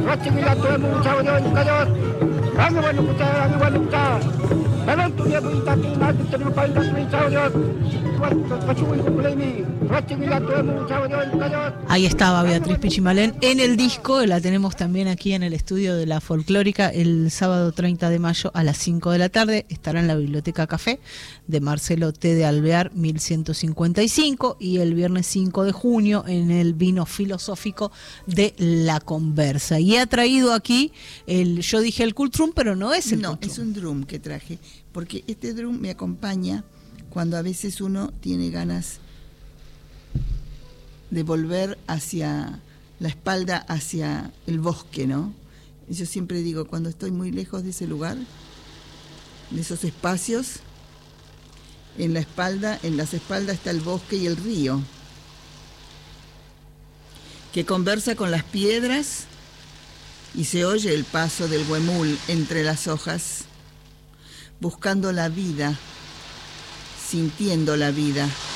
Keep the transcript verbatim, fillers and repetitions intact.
Ahí estaba Beatriz Pichimalén en el disco, la tenemos también aquí en el estudio de la Folclórica el sábado treinta de mayo a las cinco de la tarde, estará en la Biblioteca Café de Marcelo T. de Alvear mil ciento cincuenta y cinco y el viernes cinco de junio en el Vino Filosófico de La Conversa. Y ha traído aquí, el yo dije el Kultrum, pero no es el No, Kultrum. es un drum que traje, porque este drum me acompaña cuando a veces uno tiene ganas de volver hacia la espalda, hacia el bosque, ¿no? Yo siempre digo, cuando estoy muy lejos de ese lugar, de esos espacios, en la espalda, en las espaldas está el bosque y el río, que conversa con las piedras y se oye el paso del huemul entre las hojas, buscando la vida, sintiendo la vida.